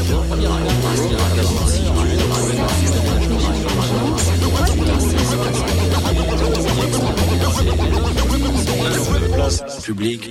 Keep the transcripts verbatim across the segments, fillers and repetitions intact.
Place publique.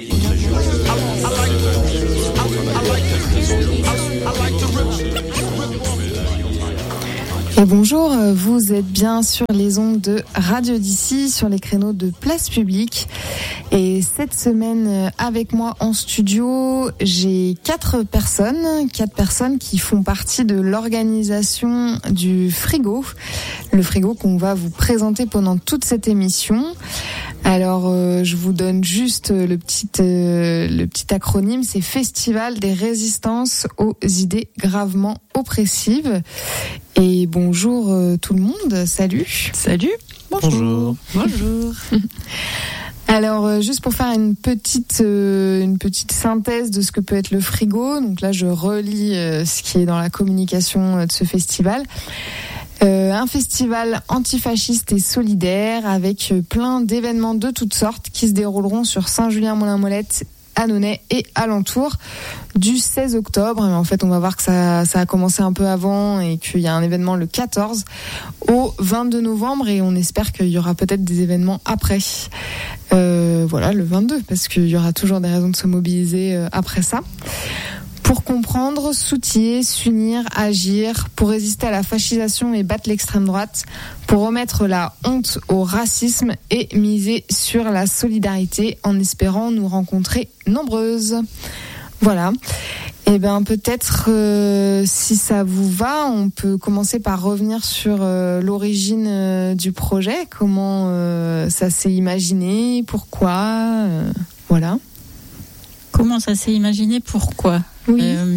Et bonjour, vous êtes bien sur les ondes de Radio d'ici, sur les créneaux de Place Publique. Et cette semaine, avec moi en studio, j'ai quatre personnes, quatre personnes qui font partie de l'organisation du Frigo. Le Frigo qu'on va vous présenter pendant toute cette émission. Alors, euh, je vous donne juste le petit, euh, le petit acronyme, c'est Festival des résistances aux idées gravement oppressives. Et bonjour euh, tout le monde, salut. Salut. Bonjour. Bonjour. Alors, euh, juste pour faire une petite, euh, une petite synthèse de ce que peut être le Frigo. Donc là, je relis euh, ce qui est dans la communication euh, de ce festival. Euh, un festival antifasciste et solidaire avec plein d'événements de toutes sortes qui se dérouleront sur Saint-Julien-Molin-Molette, Annonay et alentour du seize octobre. Et en fait, on va voir que ça, ça a commencé un peu avant et qu'il y a un événement le quatorze au vingt-deux novembre et on espère qu'il y aura peut-être des événements après. Euh, voilà, le vingt-deux, parce qu'il y aura toujours des raisons de se mobiliser après ça. Pour comprendre, s'outiller, s'unir, agir, pour résister à la fascisation et battre l'extrême droite, pour remettre la honte au racisme et miser sur la solidarité en espérant nous rencontrer nombreuses. Voilà. Et ben peut-être, euh, si ça vous va, on peut commencer par revenir sur euh, l'origine euh, du projet, comment euh, ça s'est imaginé, pourquoi, euh, voilà. Comment ça s'est imaginé, pourquoi ? Oui. Euh,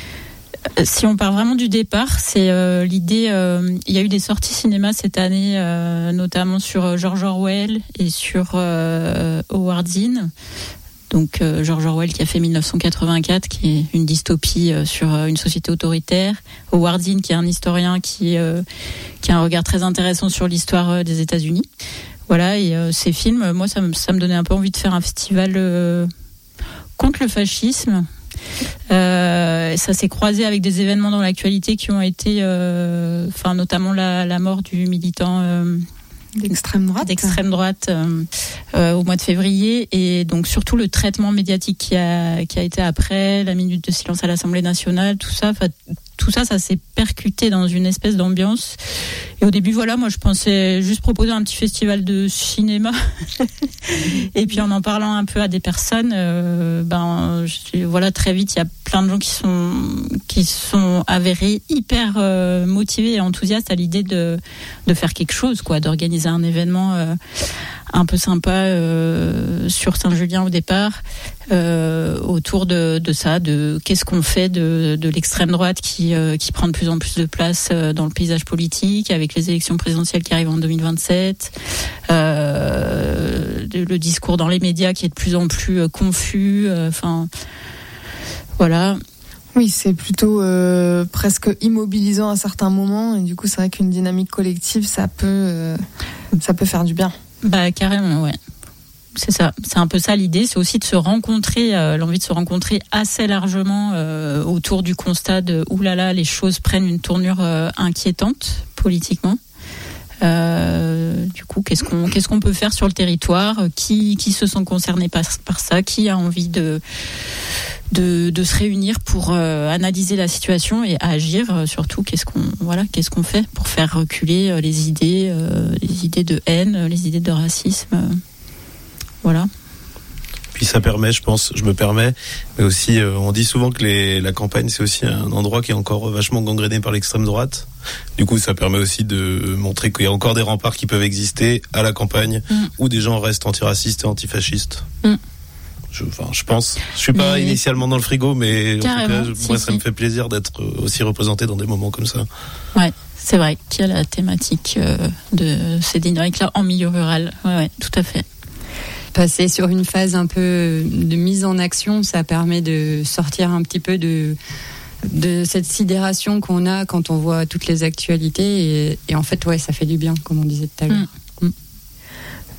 si on part vraiment du départ, c'est euh, l'idée. Euh, il y a eu des sorties cinéma cette année, euh, notamment sur George Orwell et sur euh, Howard Zinn. Donc euh, George Orwell qui a fait dix-neuf cent quatre-vingt-quatre, qui est une dystopie euh, sur euh, une société autoritaire. Howard Zinn qui est un historien qui euh, qui a un regard très intéressant sur l'histoire euh, des États-Unis. Voilà, et euh, ces films, moi ça me ça me donnait un peu envie de faire un festival euh, contre le fascisme. Euh, ça s'est croisé avec des événements dans l'actualité qui ont été, euh, enfin notamment la, la mort du militant euh, d'extrême droite, d'extrême droite euh, euh, au mois de février, et donc surtout le traitement médiatique qui a qui a été après, la minute de silence à l'Assemblée nationale, tout ça, tout ça, ça s'est percuté dans une espèce d'ambiance. Et au début, voilà, moi je pensais juste proposer un petit festival de cinéma. Et puis en en parlant un peu à des personnes, euh, ben je, voilà, très vite il y a plein de gens qui sont qui sont avérés hyper euh, motivés et enthousiastes à l'idée de de faire quelque chose, quoi, d'organiser un événement euh, un peu sympa euh, sur Saint-Julien au départ, euh, autour de, de ça, de qu'est-ce qu'on fait de, de l'extrême droite qui euh, qui prend de plus en plus de place euh, dans le paysage politique avec les élections présidentielles qui arrivent en deux mille vingt-sept, euh, le discours dans les médias qui est de plus en plus euh, confus, enfin euh, voilà. Oui, c'est plutôt euh, presque immobilisant à certains moments, et du coup c'est vrai qu'une dynamique collective ça peut euh, ça peut faire du bien. Bah carrément, ouais. C'est ça, c'est un peu ça l'idée, c'est aussi de se rencontrer, euh, l'envie de se rencontrer assez largement euh, autour du constat de oulala, les choses prennent une tournure euh, inquiétante politiquement. Euh, du coup, qu'est-ce qu'on qu'est-ce qu'on peut faire sur le territoire ? Qui qui se sent concerné par par ça ? Qui a envie de de de se réunir pour euh, analyser la situation et agir euh, surtout ? Qu'est-ce qu'on voilà qu'est-ce qu'on fait pour faire reculer euh, les idées euh, les idées de haine, les idées de racisme, euh, voilà. Puis ça permet, je pense, je me permets, mais aussi, euh, on dit souvent que les, la campagne, c'est aussi un endroit qui est encore vachement gangréné par l'extrême droite. Du coup, ça permet aussi de montrer qu'il y a encore des remparts qui peuvent exister à la campagne, mmh. où des gens restent antiracistes et antifascistes. Mmh. Je, enfin, je pense. Je suis pas mais... initialement dans le Frigo, mais carrément, en tout cas, si, moi, si. ça me fait plaisir d'être aussi représenté dans des moments comme ça. Ouais, c'est vrai qu'il y a la thématique de ces dynamiques-là en milieu rural. Ouais, ouais, tout à fait. Passer sur une phase un peu de mise en action, ça permet de sortir un petit peu de de cette sidération qu'on a quand on voit toutes les actualités, et, et en fait ouais, ça fait du bien, comme on disait tout à l'heure. Mmh.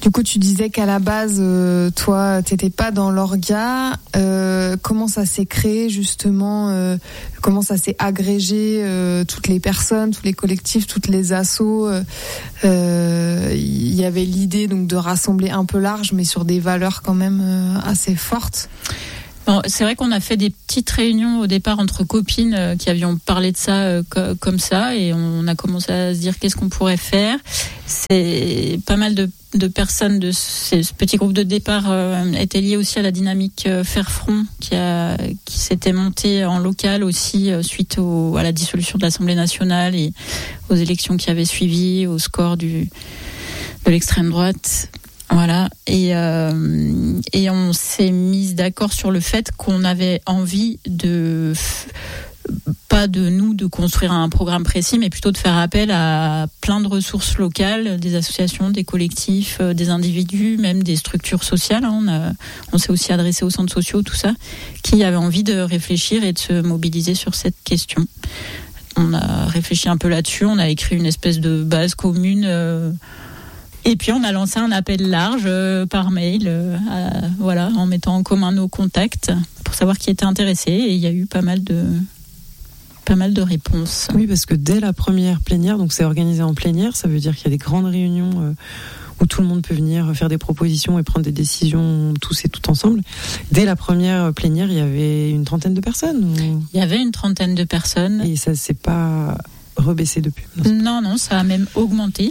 Du coup, tu disais qu'à la base, euh, toi, t'étais pas dans l'orga. Euh, comment ça s'est créé justement euh, Comment ça s'est agrégé euh, toutes les personnes, tous les collectifs, toutes les assos. Il euh, y avait l'idée donc de rassembler un peu large, mais sur des valeurs quand même euh, assez fortes. Bon, c'est vrai qu'on a fait des petites réunions au départ entre copines euh, qui avions parlé de ça euh, co- comme ça, et on a commencé à se dire qu'est-ce qu'on pourrait faire. C'est pas mal de, de personnes de ce, ce petit groupe de départ euh, étaient liées aussi à la dynamique euh, Faire Front qui a qui s'était montée en local aussi euh, suite au, à la dissolution de l'Assemblée nationale et aux élections qui avaient suivi, au score du de l'extrême droite. Voilà, et euh, et on s'est mis d'accord sur le fait qu'on avait envie de pas de nous de construire un programme précis, mais plutôt de faire appel à plein de ressources locales, des associations, des collectifs, des individus, même des structures sociales. On a, on s'est aussi adressé aux centres sociaux, tout ça, qui avaient envie de réfléchir et de se mobiliser sur cette question. On a réfléchi un peu là-dessus, on a écrit une espèce de base commune. Euh, Et puis on a lancé un appel large euh, par mail, euh, à, voilà, en mettant en commun nos contacts pour savoir qui était intéressé. Et il y a eu pas mal de, pas mal de réponses. Oui, parce que dès la première plénière, donc c'est organisé en plénière, ça veut dire qu'il y a des grandes réunions euh, où tout le monde peut venir faire des propositions et prendre des décisions tous et tout ensemble. Dès la première plénière, il y avait une trentaine de personnes. Ou... Il y avait une trentaine de personnes. Et ça s'est pas rebaissé depuis. Non, non, ça a même augmenté.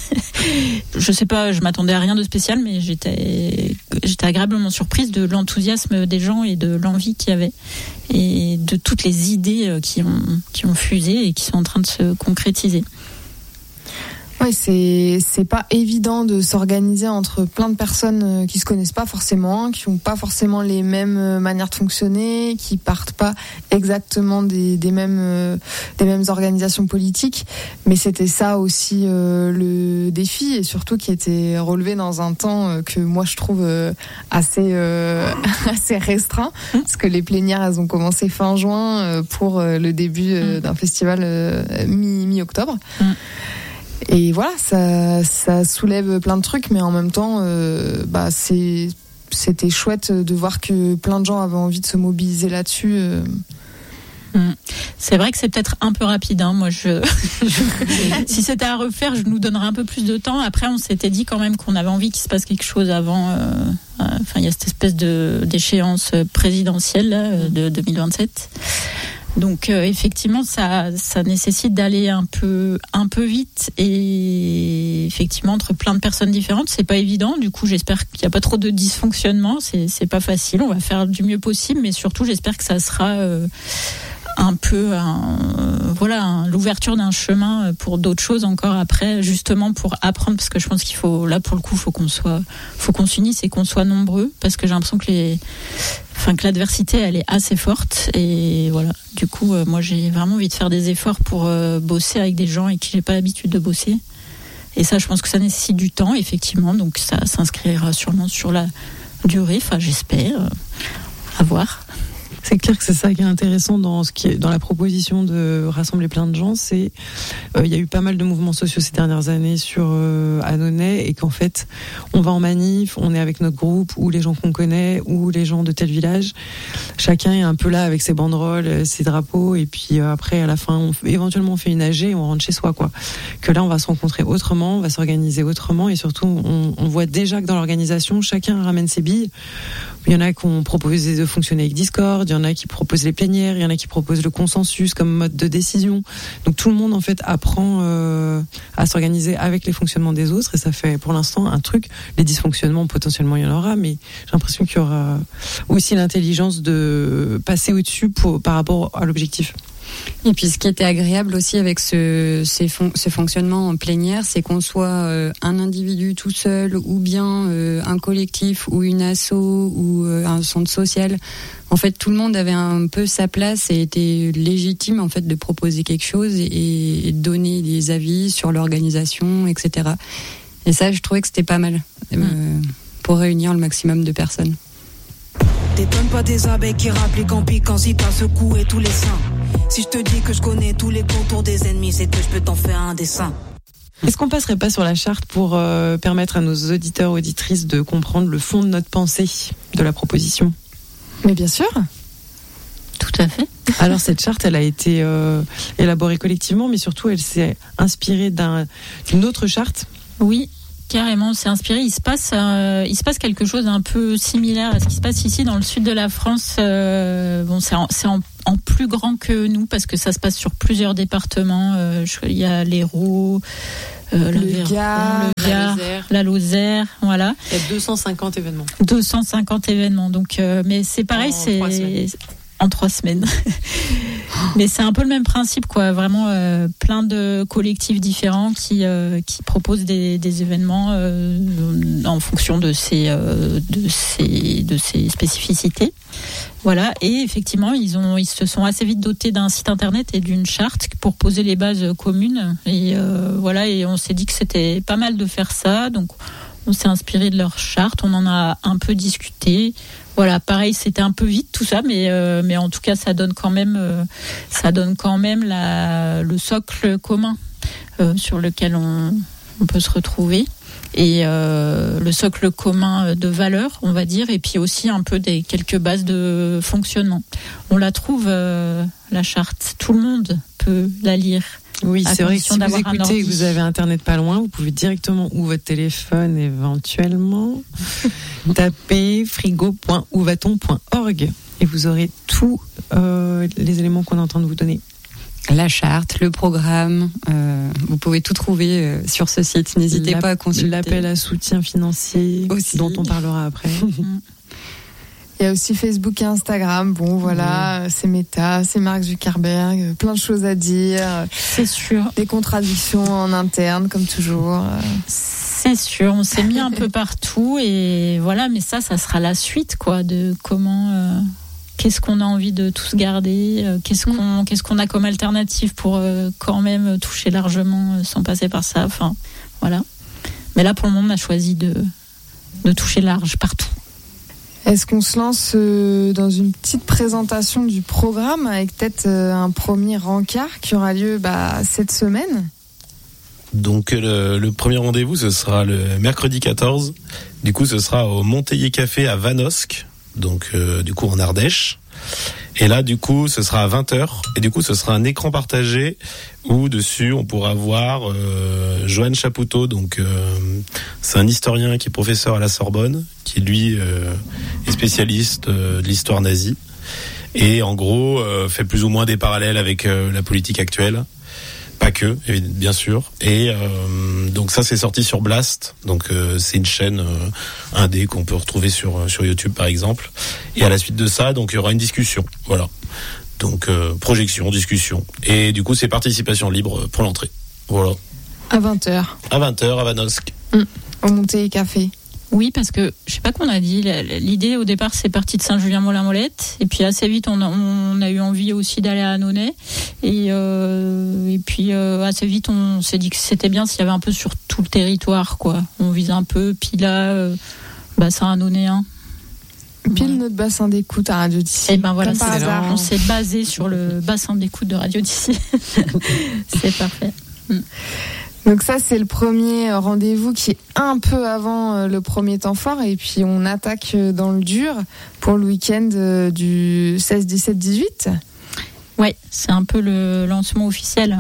Je sais pas, je m'attendais à rien de spécial, mais j'étais, j'étais agréablement surprise de l'enthousiasme des gens et de l'envie qu'il y avait et de toutes les idées qui ont, qui ont fusé et qui sont en train de se concrétiser. Ouais, c'est c'est pas évident de s'organiser entre plein de personnes qui se connaissent pas forcément, qui ont pas forcément les mêmes manières de fonctionner, qui partent pas exactement des des mêmes des mêmes organisations politiques, mais c'était ça aussi euh, le défi, et surtout qui était relevé dans un temps que moi je trouve assez euh, assez restreint, parce que les plénières elles ont commencé fin juin pour le début d'un festival mi mi-octobre. Mm. Et voilà, ça, ça soulève plein de trucs, mais en même temps, euh, bah, c'est, c'était chouette de voir que plein de gens avaient envie de se mobiliser là-dessus. Euh. Mmh. C'est vrai que c'est peut-être un peu rapide. Hein. Moi, je, je si c'était à refaire, je nous donnerais un peu plus de temps. Après, on s'était dit quand même qu'on avait envie qu'il se passe quelque chose avant. Euh, enfin, il y a cette espèce de d'échéance présidentielle là, de deux mille vingt-sept. Donc euh, effectivement, ça, ça nécessite d'aller un peu, un peu vite, et effectivement entre plein de personnes différentes, c'est pas évident. Du coup, j'espère qu'il n'y a pas trop de dysfonctionnement. C'est, c'est pas facile. On va faire du mieux possible, mais surtout, j'espère que ça sera euh, un peu, un, euh, voilà, un, l'ouverture d'un chemin pour d'autres choses encore après, justement pour apprendre, parce que je pense qu'il faut, là pour le coup, faut qu'on soit, faut qu'on s'unisse et qu'on soit nombreux, parce que j'ai l'impression que les Enfin, que l'adversité, elle est assez forte, et voilà. Du coup, euh, moi, j'ai vraiment envie de faire des efforts pour euh, bosser avec des gens avec qui j'ai pas l'habitude de bosser. Et ça, je pense que ça nécessite du temps, effectivement. Donc, ça s'inscrira sûrement sur la durée. Enfin, j'espère. Euh, à voir. C'est clair que c'est ça qui est intéressant dans ce qui est dans la proposition de rassembler plein de gens. C'est euh, il y a eu pas mal de mouvements sociaux ces dernières années sur euh, Annonay, et qu'en fait on va en manif, on est avec notre groupe ou les gens qu'on connaît ou les gens de tel village. Chacun est un peu là avec ses banderoles, ses drapeaux, et puis euh, après à la fin on, éventuellement on fait une A G et on rentre chez soi quoi. Que là on va se rencontrer autrement, on va s'organiser autrement, et surtout on, on voit déjà que dans l'organisation chacun ramène ses billes. Il y en a qui ont proposé de fonctionner avec Discord, il y en a qui proposent les plénières, il y en a qui proposent le consensus comme mode de décision. Donc tout le monde en fait apprend euh, à s'organiser avec les fonctionnements des autres, et ça fait pour l'instant un truc. Les dysfonctionnements potentiellement il y en aura, mais j'ai l'impression qu'il y aura aussi l'intelligence de passer au-dessus pour, par rapport à l'objectif. Et puis ce qui était agréable aussi avec ce, ces fon- ce fonctionnement en plénière, c'est qu'on soit euh, un individu tout seul, ou bien euh, un collectif, ou une asso, ou euh, un centre social. En fait, tout le monde avait un peu sa place et était légitime en fait de proposer quelque chose et, et donner des avis sur l'organisation, et cetera. Et ça, je trouvais que c'était pas mal euh, mmh. pour réunir le maximum de personnes. T'étonnes pas des abeilles qui rappliquent en piquant si t'as secoué tous les seins. Si je te dis que je connais tous les contours des ennemis, c'est que je peux t'en faire un dessin. Est-ce qu'on passerait pas sur la charte pour euh, permettre à nos auditeurs auditrices de comprendre le fond de notre pensée de la proposition ? Mais bien sûr. Tout à fait. Alors cette charte, elle a été euh, élaborée collectivement, mais surtout elle s'est inspirée d'un, d'une autre charte. Oui, carrément, c'est inspiré. Il se passe, euh, il se passe quelque chose d'un peu similaire à ce qui se passe ici dans le sud de la France. Euh, bon, c'est, en, c'est en, en plus grand que nous parce que ça se passe sur plusieurs départements. Euh, il y a l'Hérault, euh, le Gard, le Gard, la Lozère. la Lozère, voilà. Il y a deux cent cinquante événements. deux cent cinquante événements. Donc, euh, mais c'est pareil, en c'est trois semaines. en trois semaines. Mais c'est un peu le même principe, quoi. Vraiment, euh, plein de collectifs différents qui euh, qui proposent des, des événements euh, en fonction de ces euh, de ces de ces spécificités. Voilà. Et effectivement, ils ont ils se sont assez vite dotés d'un site internet et d'une charte pour poser les bases communes. Et euh, voilà. Et on s'est dit que c'était pas mal de faire ça. Donc, on s'est inspiré de leur charte. On en a un peu discuté. Voilà, pareil, c'était un peu vite tout ça, mais euh, mais en tout cas, ça donne quand même, euh, ça donne quand même la, le socle commun euh, sur lequel on, on peut se retrouver et euh, le socle commun de valeurs, on va dire, et puis aussi un peu des quelques bases de fonctionnement. On la trouve euh, la charte, tout le monde peut la lire. Oui, c'est vrai que si vous écoutez et que vous avez Internet pas loin, vous pouvez directement, ou votre téléphone éventuellement, taper frigo point où va t on point org et vous aurez tous euh, les éléments qu'on est en train de vous donner. La charte, le programme, euh, vous pouvez tout trouver euh, sur ce site. N'hésitez L'app- pas à consulter. L'appel à soutien financier, Aussi. dont on parlera après. Il y a aussi Facebook et Instagram. Bon, voilà, mmh. c'est Meta, c'est Mark Zuckerberg, plein de choses à dire. C'est sûr. Des contradictions en interne, comme toujours. C'est sûr, on s'est mis un peu partout et voilà, mais ça, ça sera la suite, quoi, de comment, euh, qu'est-ce qu'on a envie de tous garder, euh, qu'est-ce qu'on, mmh. qu'est-ce qu'on a comme alternative pour euh, quand même toucher largement euh, sans passer par ça. Enfin, voilà. Mais là, pour le moment, on a choisi de, de toucher large partout. Est-ce qu'on se lance euh, dans une petite présentation du programme avec peut-être euh, un premier rencard qui aura lieu bah, cette semaine ? Donc le, le premier rendez-vous, ce sera le mercredi quatorze. Du coup, ce sera au Monteiller Café à Vanosque, donc euh, du coup en Ardèche. Et là, du coup, ce sera à vingt heures. Et du coup, ce sera un écran partagé où dessus, on pourra voir euh, Johan Chapoutot. Donc, euh, c'est un historien qui est professeur à la Sorbonne, qui lui euh, est spécialiste euh, de l'histoire nazie. Et en gros, euh, fait plus ou moins des parallèles avec euh, la politique actuelle. Pas que, bien sûr. Et euh, donc ça, c'est sorti sur Blast. Donc euh, c'est une chaîne euh, indé qu'on peut retrouver sur sur YouTube, par exemple. Et à la suite de ça, donc il y aura une discussion. Voilà. Donc euh, projection, discussion. Et du coup, c'est participation libre pour l'entrée. Voilà. À vingt heures. À vingt heures, à Vanosque. Mmh. Au Monteiller Café. Oui, parce que je sais pas qu'on a dit. L'idée au départ, c'est parti de Saint-Julien-Molin-Molette, et puis assez vite, on a, on a eu envie aussi d'aller à Annonay, et euh, et puis euh, assez vite, on s'est dit que c'était bien s'il y avait un peu sur tout le territoire, quoi. On vise un peu, puis là, euh, bassin annonnéen. Pile voilà. Notre bassin d'écoute à Radio d'ici. Et ben voilà, c'est ça. On s'est basé sur le bassin d'écoute de Radio d'ici. C'est parfait. Mm. Donc ça, c'est le premier rendez-vous qui est un peu avant le premier temps fort. Et puis, on attaque dans le dur pour le week-end du seize, dix-sept, dix-huit. Ouais, c'est un peu le lancement officiel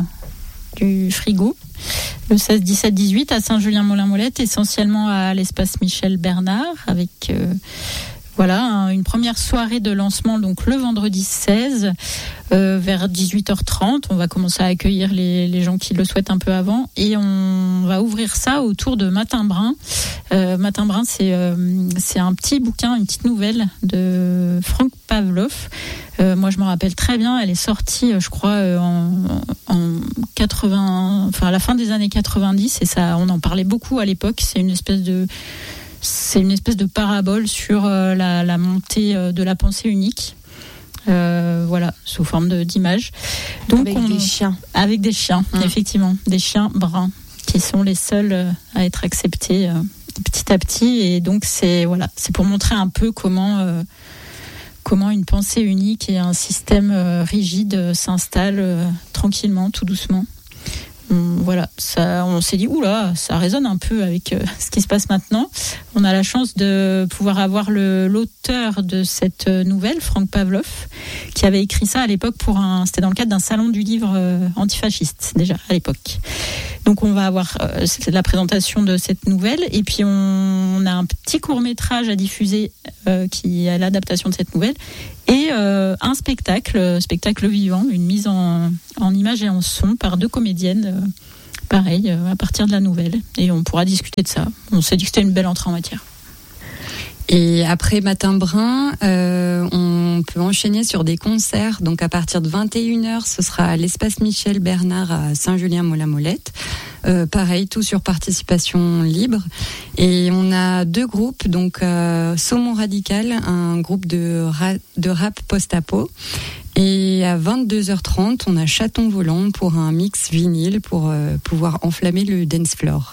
du frigo. Le seize, dix-sept, dix-huit à Saint-Julien-Molin-Molette, essentiellement à l'espace Michel Bernard, avec... Euh, Voilà, une première soirée de lancement donc le vendredi seize euh, vers dix-huit heures trente. On va commencer à accueillir les, les gens qui le souhaitent un peu avant et on va ouvrir ça autour de Matin Brun. Euh, Matin Brun, c'est euh, c'est un petit bouquin, une petite nouvelle de Franck Pavlov. Euh, moi, je me rappelle très bien. Elle est sortie, je crois, en, en quatre-vingts, enfin à la fin des années quatre-vingt-dix et ça, on en parlait beaucoup à l'époque. C'est une espèce de C'est une espèce de parabole sur euh, la, la montée euh, de la pensée unique, euh, voilà, sous forme de, d'image. Donc avec on, des chiens. Avec des chiens, mmh. effectivement, des chiens bruns qui sont les seuls euh, à être acceptés euh, petit à petit. Et donc c'est voilà, c'est pour montrer un peu comment euh, comment une pensée unique et un système euh, rigide euh, s'installent euh, tranquillement, tout doucement. Voilà, ça, on s'est dit oula, ça résonne un peu avec euh, ce qui se passe maintenant. On a la chance de pouvoir avoir le, l'auteur de cette nouvelle, Franck Pavlov, qui avait écrit ça à l'époque pour un, c'était dans le cadre d'un salon du livre euh, antifasciste déjà à l'époque. Donc on va avoir euh, c'est la présentation de cette nouvelle et puis on, on a un petit court métrage à diffuser euh, qui est l'adaptation de cette nouvelle et euh, un spectacle, spectacle vivant, une mise en, en image et en son par deux comédiennes. Euh, Pareil, à partir de la nouvelle. Et on pourra discuter de ça. On s'est dit que c'était une belle entrée en matière. Et après Matin Brun, euh, on peut enchaîner sur des concerts. Donc à partir de vingt et une heures, ce sera à l'espace Michel Bernard à Saint-Julien-Mont-la-Molette. Euh, pareil, tout sur participation libre. Et on a deux groupes, donc euh, Saumon Radical, un groupe de, ra- de rap post-apo. Et à vingt-deux heures trente, on a Chaton Volant pour un mix vinyle pour euh, pouvoir enflammer le dance floor.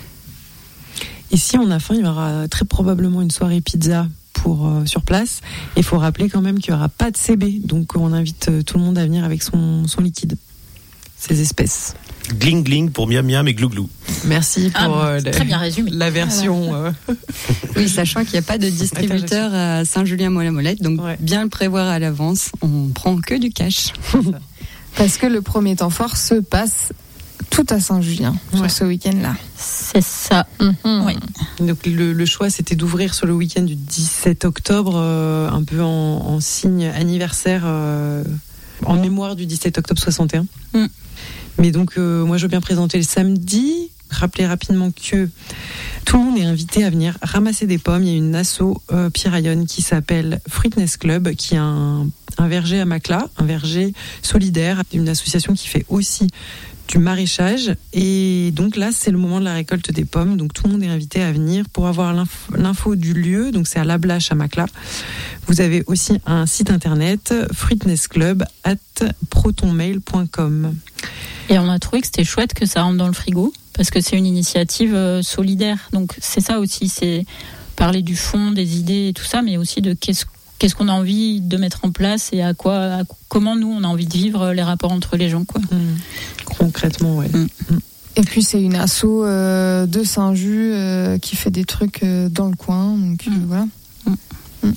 Et si on a faim, il y aura très probablement une soirée pizza pour euh, sur place. Il faut rappeler quand même qu'il n'y aura pas de C B, donc on invite euh, tout le monde à venir avec son, son liquide, ses espèces. Gling gling pour miam miam et glou glou. Merci pour ah, euh, très bien résumé. La version. Euh... Oui, sachant qu'il n'y a pas de distributeur à Saint-Julien-Mont-la-Molette, donc ouais. Bien le prévoir à l'avance. On prend que du cash. Parce que le premier temps fort se passe tout à Saint-Julien ouais. sur ce week-end-là. C'est ça. Mm-hmm. Oui. Donc le, le choix, c'était d'ouvrir sur le week-end du dix-sept octobre, euh, un peu en, en signe anniversaire, euh, en mémoire du dix-sept octobre soixante et un. Mm. Mais donc, euh, moi, je veux bien présenter le samedi. Rappeler rapidement que tout le monde est invité à venir ramasser des pommes. Il y a une asso euh, Piraillonne qui s'appelle Fruitness Club, qui a un, un verger à Macla, un verger solidaire, une association qui fait aussi du maraîchage. Et donc là, c'est le moment de la récolte des pommes. Donc tout le monde est invité à venir pour avoir l'info, l'info du lieu. Donc c'est à La Blache à Macla. Vous avez aussi un site internet, fruitnessclub arobase protonmail point com. Et on a trouvé que c'était chouette que ça rentre dans le frigo, parce que c'est une initiative euh, solidaire. Donc c'est ça aussi, c'est parler du fond, des idées et tout ça, mais aussi de qu'est-ce, qu'est-ce qu'on a envie de mettre en place et à quoi, à, comment nous on a envie de vivre les rapports entre les gens, quoi. Mmh. Concrètement, ouais. Mmh. Et puis c'est une asso euh, de Saint-Just euh, qui fait des trucs euh, dans le coin, donc euh, mmh. voilà. Mmh. Mmh.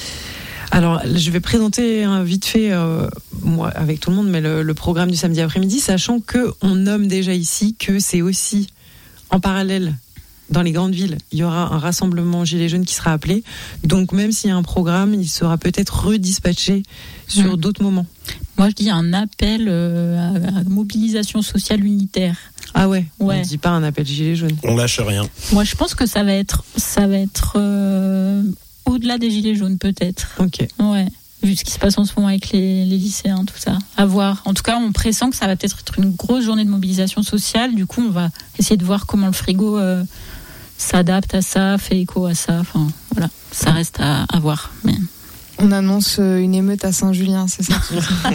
Alors, je vais présenter hein, vite fait, euh, moi, avec tout le monde, mais le, le programme du samedi après-midi, sachant qu'on nomme déjà ici que c'est aussi, en parallèle, dans les grandes villes, il y aura un rassemblement Gilets jaunes qui sera appelé. Donc, même s'il y a un programme, il sera peut-être redispatché sur mmh. d'autres moments. Moi, je dis un appel euh, à, à mobilisation sociale unitaire. Ah ouais, ouais. On ne dit pas un appel Gilets jaunes. On lâche rien. Moi, je pense que ça va être... Ça va être euh, au-delà des gilets jaunes, peut-être. Ok. Ouais. Vu ce qui se passe en ce moment avec les, les lycéens, tout ça. À voir. En tout cas, on pressent que ça va peut-être être une grosse journée de mobilisation sociale. Du coup, on va essayer de voir comment le frigo euh, s'adapte à ça, fait écho à ça. Enfin, voilà. Ça reste à, à voir. Mais... On annonce une émeute à Saint-Julien, c'est ça?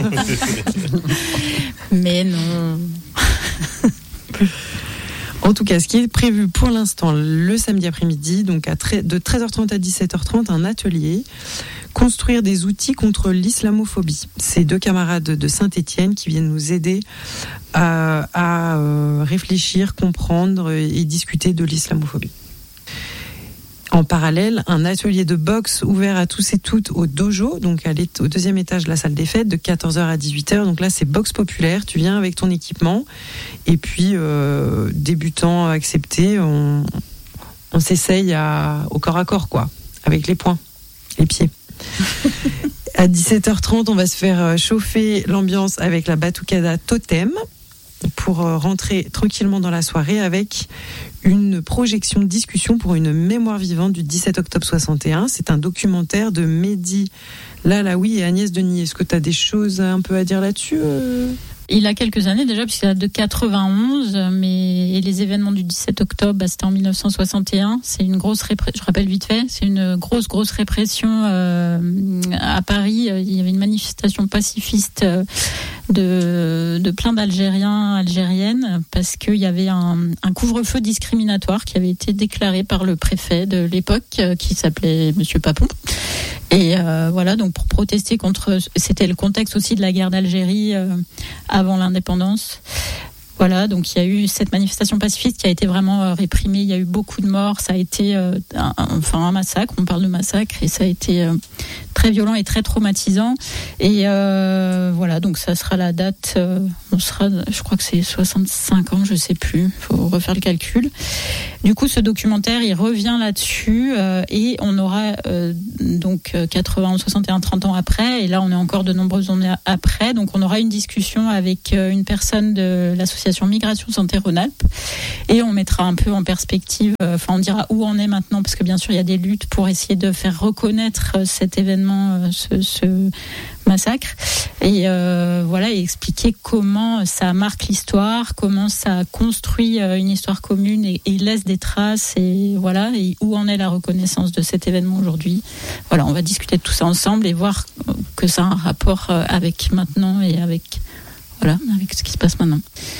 Mais non. En tout cas, ce qui est prévu pour l'instant, le samedi après-midi, donc à tre- de treize heures trente à dix-sept heures trente, un atelier, construire des outils contre l'islamophobie. C'est deux camarades de Saint-Étienne qui viennent nous aider à, à euh, réfléchir, comprendre et discuter de l'islamophobie. En parallèle, un atelier de boxe ouvert à tous et toutes au dojo, donc à au deuxième étage de la salle des fêtes, de quatorze heures à dix-huit heures. Donc là, c'est boxe populaire. Tu viens avec ton équipement. Et puis, euh, débutant accepté, on, on s'essaye à, au corps à corps, quoi, avec les poings, les pieds. À dix-sept heures trente, on va se faire chauffer l'ambiance avec la Batucada Totem pour rentrer tranquillement dans la soirée avec une projection de discussion pour une mémoire vivante du dix-sept octobre soixante et un. C'est un documentaire de Mehdi Lalaoui et Agnès Denis. Est-ce que tu as des choses un peu à dire là-dessus euh Il a quelques années déjà, puisqu'il date de quatre-vingt-onze, mais les événements du dix-sept octobre, bah, c'était en dix-neuf cent soixante et un. C'est une grosse répression, je rappelle vite fait, c'est une grosse, grosse répression euh, à Paris. Il y avait une manifestation pacifiste euh, de, de plein d'Algériens, Algériennes, parce qu'il y avait un, un couvre-feu discriminatoire qui avait été déclaré par le préfet de l'époque, euh, qui s'appelait Monsieur Papon. Et euh, voilà, donc pour protester contre, c'était le contexte aussi de la guerre d'Algérie euh, avant l'indépendance. Voilà, donc il y a eu cette manifestation pacifiste qui a été vraiment euh, réprimée. Il y a eu beaucoup de morts. Ça a été euh, un, enfin un massacre. On parle de massacre et ça a été euh, très violent et très traumatisant. Et euh, voilà, donc ça sera la date. Euh, on sera, je crois que c'est soixante-cinq ans, je sais plus. Faut refaire le calcul. Du coup, ce documentaire, il revient là-dessus euh, et on aura euh, donc quatre-vingts, soixante et un, trente ans après. Et là, on est encore de nombreuses années après. Donc, on aura une discussion avec euh, une personne de l'association Migration Santé Rhône-Alpes et on mettra un peu en perspective, enfin on dira où on est maintenant parce que bien sûr il y a des luttes pour essayer de faire reconnaître cet événement, ce, ce massacre et euh, voilà, et expliquer comment ça marque l'histoire, comment ça construit une histoire commune et, et laisse des traces et voilà, et où en est la reconnaissance de cet événement aujourd'hui. Voilà, on va discuter de tout ça ensemble et voir que ça a un rapport avec maintenant et avec voilà, avec ce qui se passe maintenant.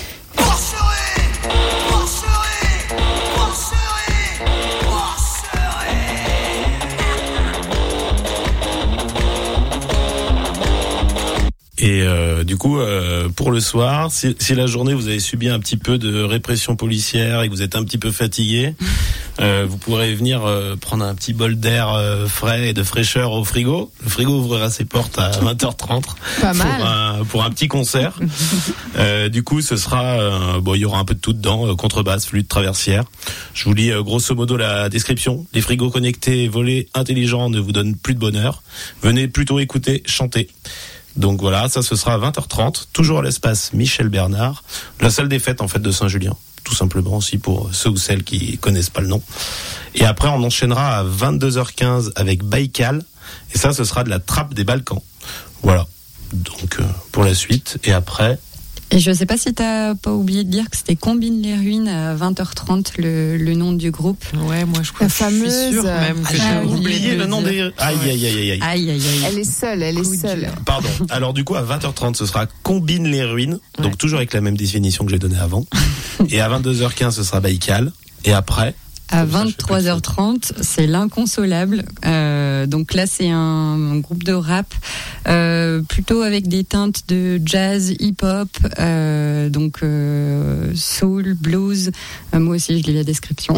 Et euh, du coup, euh, pour le soir, si, si la journée vous avez subi un petit peu de répression policière et que vous êtes un petit peu fatigué, euh, vous pourrez venir euh, prendre un petit bol d'air euh, frais et de fraîcheur au frigo. Le frigo ouvrira ses portes à vingt heures trente Pas pour, mal. un, pour un petit concert. euh, du coup, ce sera, euh, bon, il y aura un peu de tout dedans, euh, contrebasse, flûte, traversière. Je vous lis euh, grosso modo la description. Les frigos connectés et volets intelligents ne vous donnent plus de bonheur. Venez plutôt écouter, chanter. Donc voilà, ça ce sera à vingt heures trente, toujours à l'espace Michel Bernard, la salle des fêtes en fait de Saint-Julien, tout simplement aussi pour ceux ou celles qui connaissent pas le nom. Et après on enchaînera à vingt-deux heures quinze avec Baïkal, et ça ce sera de la trappe des Balkans. Voilà, donc euh, pour la suite, et après... Et je sais pas si t'as pas oublié de dire que c'était Combine les ruines à vingt heures trente, le, le nom du groupe. Ouais, moi je crois La que je fameuse, suis sûre même que Ah, j'ai j'ai oublié oublié de le le nom dire. des... Aïe, aïe, aïe, aïe, aïe. Aïe, aïe, aïe. Elle est seule, elle est Coup seule. dur. Pardon. Alors du coup à vingt heures trente ce sera Combine les ruines, donc ouais. Toujours avec la même définition que j'ai donnée avant. Et à vingt-deux heures quinze ce sera Baïkal. Et après à vingt-trois heures trente, c'est l'inconsolable. Euh, donc là, c'est un, un groupe de rap, euh, plutôt avec des teintes de jazz, hip-hop, euh, donc euh, soul, blues. Euh, moi aussi, je lis la description.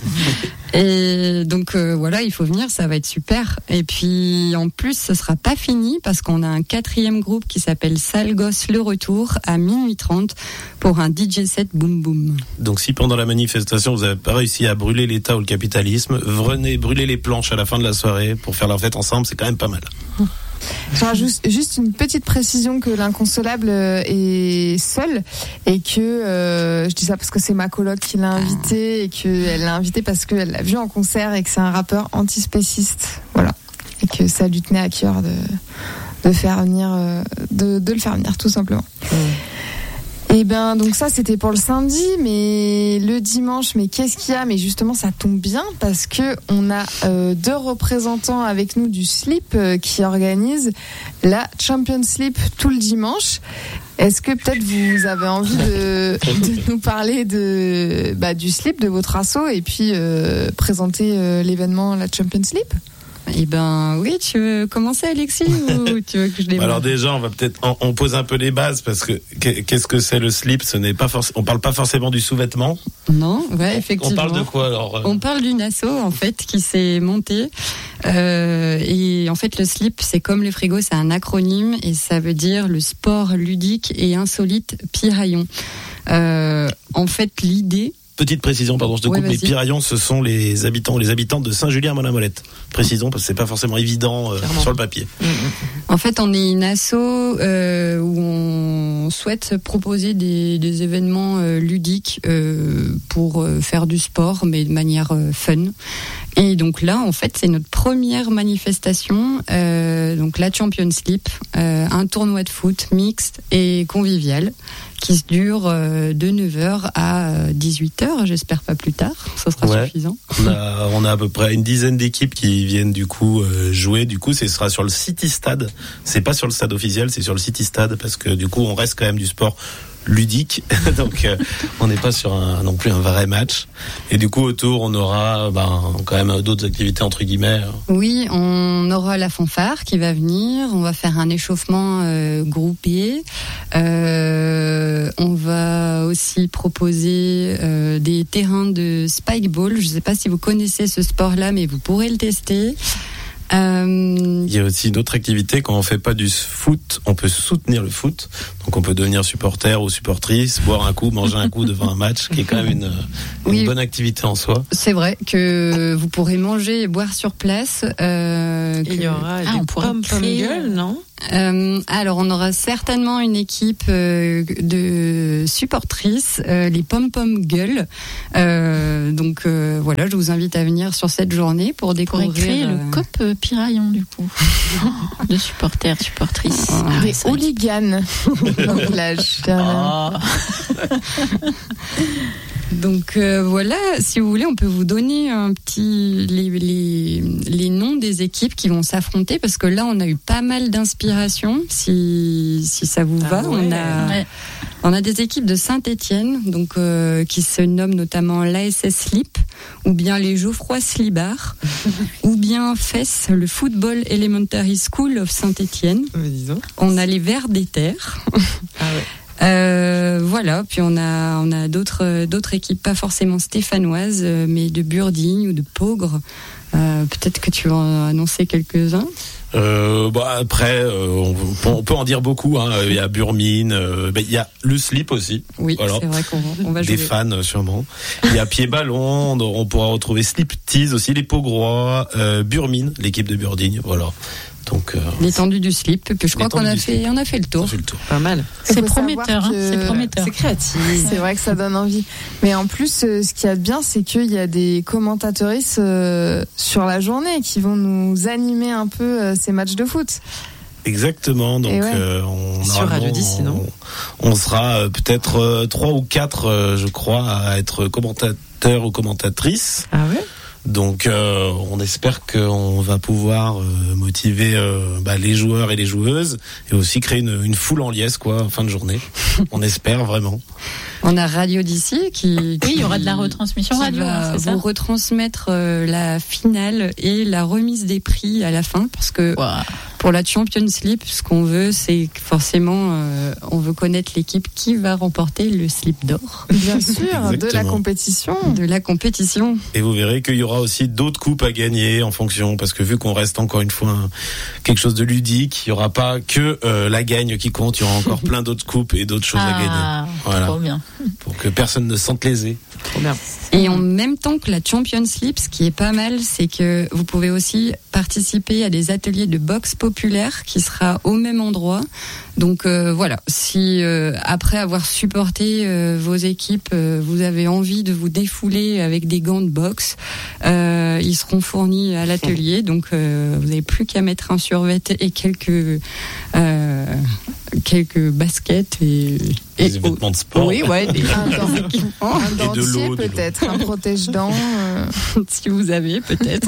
Et donc euh, voilà, il faut venir, ça va être super. Et puis en plus, ce sera pas fini parce qu'on a un quatrième groupe qui s'appelle Sale Gosse le Retour à minuit trente pour un D J set boom boom. Donc si pendant la manifestation vous n'avez pas réussi à brûler l'État ou le capitalisme, venez brûler les planches à la fin de la soirée pour faire la fête ensemble, c'est quand même pas mal. Je rajoute juste une petite précision que l'inconsolable est seule et que euh, je dis ça parce que c'est ma coloc qui l'a invité et qu'elle l'a invité parce qu'elle l'a vu en concert et que c'est un rappeur antispéciste, voilà, et que ça lui tenait à cœur de de faire venir, de, de le faire venir tout simplement. Mmh. Et ben donc ça c'était pour le samedi, mais le dimanche, mais qu'est-ce qu'il y a ? Mais justement ça tombe bien parce que on a euh, deux représentants avec nous du slip euh, qui organisent la Champions Slip tout le dimanche. Est-ce que peut-être vous avez envie de, de nous parler de bah, du slip, de votre asso et puis euh, présenter euh, l'événement la Champions Slip ? Eh ben oui, tu veux commencer Alexis ou tu veux que je démarre ? Alors déjà, on va peut-être on, on pose un peu les bases parce que qu'est-ce que c'est le slip ? Ce n'est pas forcément, on parle pas forcément du sous-vêtement. Non, ouais, effectivement. On parle de quoi alors ? On parle d'une asso en fait qui s'est montée euh, et en fait le slip c'est comme le frigo, c'est un acronyme et ça veut dire le sport ludique et insolite piraillon. Euh, en fait l'idée. Petite précision, pardon, je te coupe, ouais, les piraillons, ce sont les habitants ou les habitantes de Saint-Julien-Molin-Molette. Précisons, parce que c'est pas forcément évident euh, sur le papier. En fait, on est une asso euh, où on souhaite proposer des, des événements euh, ludiques euh, pour euh, faire du sport, mais de manière euh, fun. Et donc là, en fait, c'est notre première manifestation, euh, donc la Champions Slip, euh, un tournoi de foot mixte et convivial qui se dure euh, de neuf heures à dix-huit heures, j'espère pas plus tard, ça sera ouais. suffisant. On a, on a à peu près une dizaine d'équipes qui viennent du coup euh, jouer, du coup ce sera sur le City Stade, c'est pas sur le stade officiel, c'est sur le City Stade parce que du coup on reste quand même du sport ludique, donc euh, on n'est pas sur un, non plus un vrai match. Et du coup autour on aura ben, quand même d'autres activités entre guillemets. Oui, on aura la fanfare qui va venir, on va faire un échauffement euh, groupé, euh, on va aussi proposé euh, des terrains de spikeball. Je ne sais pas si vous connaissez ce sport-là, mais vous pourrez le tester. Euh... Il y a aussi une autre activité, quand on fait pas du foot, on peut soutenir le foot. Donc on peut devenir supporter ou supportrice, boire un coup, manger un coup devant un match, qui est quand même une, une oui, bonne activité en soi. C'est vrai que vous pourrez manger et boire sur place. Euh, que... Il y aura ah, des pom-pom girls, non ? Euh, alors on aura certainement une équipe euh, de supportrices, euh, les pom-pom girls. Euh, donc euh, voilà, je vous invite à venir sur cette journée pour découvrir. Pour créer euh... le C O P Piraillon du coup, de supporters, supportrices. Ah, des hooligans. Donc là, oh. Donc euh, voilà, si vous voulez, on peut vous donner un petit les, les, les noms des équipes qui vont s'affronter, parce que là on a eu pas mal d'inspiration. Si si ça vous va, ah ouais, on a ouais. on a des équipes de Saint-Étienne, donc euh, qui se nomment notamment l'A S S Slip, ou bien les Geoffroy Slibard, ou bien F E S, le Football Elementary School of Saint-Étienne. On a les Verts des Terres. Ah ouais. Euh, voilà, puis on a on a d'autres d'autres équipes, pas forcément stéphanoises, mais de Burdigne ou de Peaugres. Euh, peut-être que tu vas en annoncer quelques-uns. Euh, bah après, euh, on, on peut en dire beaucoup. Hein. Il y a Burmine, euh, bah, il y a le slip aussi. Oui, voilà. C'est vrai qu'on on va jouer. Des fans sûrement. Il y a pied ballon. On pourra retrouver slip tease aussi, les Peaugrois, euh, Burmine, l'équipe de Burdigne. Voilà. Donc, euh, l'étendue du slip, que je crois qu'on a fait, on a fait le tour. fait le tour. Pas mal. C'est prometteur, hein, c'est prometteur. C'est créatif. C'est vrai que ça donne envie. Mais en plus, ce qu'il y a de bien, c'est qu'il y a des commentatrices euh, sur la journée qui vont nous animer un peu euh, ces matchs de foot. Exactement. Donc, ouais. euh, on sur Radio d'ici, non on, on sera euh, peut-être euh, trois ou quatre, euh, je crois, à être commentateurs ou commentatrices. Ah ouais. Donc euh, on espère qu'on va pouvoir euh, motiver euh, bah, les joueurs et les joueuses, et aussi créer une, une foule en liesse quoi en fin de journée. On espère vraiment. On a Radio d'ici qui, qui oui, il y aura de la retransmission qui radio, va c'est ça. Vous retransmettre euh, la finale et la remise des prix à la fin, parce que wow. Pour la Champions League, ce qu'on veut, c'est que forcément, euh, on veut connaître l'équipe qui va remporter le slip d'or. Bien sûr, de la compétition, de la compétition. Et vous verrez qu'il y aura aussi d'autres coupes à gagner en fonction, parce que vu qu'on reste encore une fois un, quelque chose de ludique, il n'y aura pas que euh, la gagne qui compte, il y aura encore plein d'autres coupes et d'autres choses ah, à gagner. Voilà. Trop bien. Pour que personne ne se sente lésé. Trop bien. Et en même temps que la Champions League, ce qui est pas mal, c'est que vous pouvez aussi participer à des ateliers de boxe populaire qui sera au même endroit. Donc euh, voilà, si euh, après avoir supporté euh, vos équipes, euh, vous avez envie de vous défouler avec des gants de boxe, euh, ils seront fournis à l'atelier. Donc euh, vous n'avez plus qu'à mettre un survêt et quelques euh, quelques baskets et, et des vêtements de sport. Oui, ouais, des, un, dent, un dentier peut-être, un protège-dents, euh, si vous avez peut-être.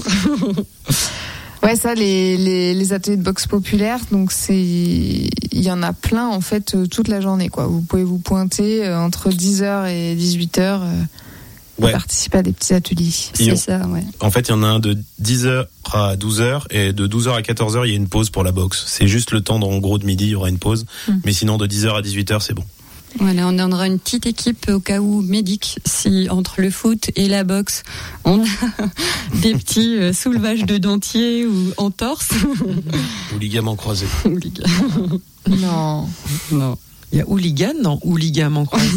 Ouais, ça, les, les, les ateliers de boxe populaire, donc c'est, il y en a plein en fait euh, toute la journée, quoi. Vous pouvez vous pointer euh, entre dix heures et dix-huit heures euh, ouais. et participer à des petits ateliers. C'est on, ça, ouais. En fait, il y en a un de dix heures à douze heures, et de douze heures à quatorze heures, il y a une pause pour la boxe. C'est juste le temps, en gros, de midi, il y aura une pause. Mmh. Mais sinon, de dix heures à dix-huit heures, c'est bon. Voilà, on aura une petite équipe au cas où médic, si entre le foot et la boxe, on a des petits euh, soulevages de dentier ou en torse. Ou ligaments croisés. Non. Non. Il y a hooligan dans ou ligaments croisés.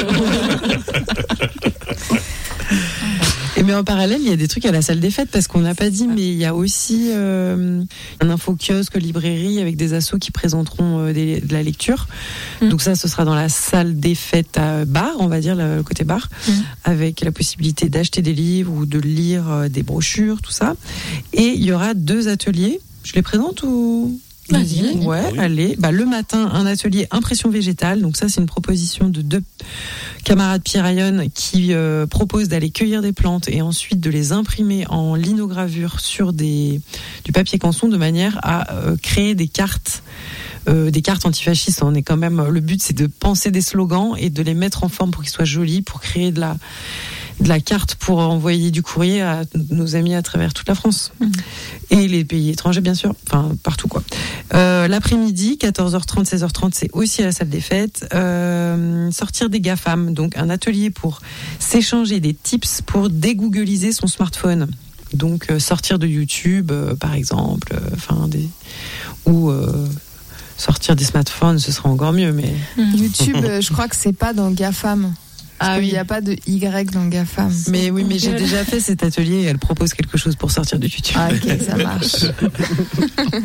Et mais en parallèle, il y a des trucs à la salle des fêtes, parce qu'on n'a pas dit, mais il y a aussi euh, un info-kiosque, librairie avec des assos qui présenteront euh, des, de la lecture. Mmh. Donc ça, ce sera dans la salle des fêtes à bar, on va dire, le côté bar, mmh. avec la possibilité d'acheter des livres ou de lire euh, des brochures, tout ça. Et il y aura deux ateliers. Je les présente ou... Vas-y. Ouais, oui. Allez. Bah, le matin, un atelier impression végétale. Donc ça, c'est une proposition de deux camarades Piraillon qui euh, proposent d'aller cueillir des plantes et ensuite de les imprimer en linogravure sur des, du papier canson, de manière à euh, créer des cartes. Euh, des cartes antifascistes. On est quand même, le but, c'est de penser des slogans et de les mettre en forme pour qu'ils soient jolis, pour créer de la de la carte pour envoyer du courrier à nos amis à travers toute la France. Mmh. Et les pays étrangers, bien sûr. Enfin, partout, quoi. Euh, l'après-midi, quatorze heures trente, seize heures trente, c'est aussi à la salle des fêtes. Euh, sortir des GAFAM, donc un atelier pour s'échanger des tips pour dégoogliser son smartphone. Donc, euh, sortir de YouTube, euh, par exemple, euh, enfin, des... ou... Euh, sortir des smartphones, ce sera encore mieux, mais... YouTube, je crois que c'est pas dans GAFAM. Ah oui. Il n'y a pas de Y dans GAFAM. Mais oui, mais j'ai déjà fait cet atelier et elle propose quelque chose pour sortir de YouTube. Ah ok, ça marche.